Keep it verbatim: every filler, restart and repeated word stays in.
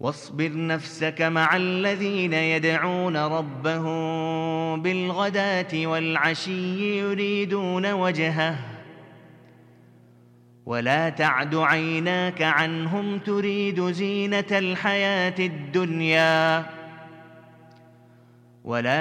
واصبر نفسك مع الذين يدعون ربهم بالغداة والعشي يريدون وجهه ولا تعد عيناك عنهم تريد زينة الحياة الدنيا ولا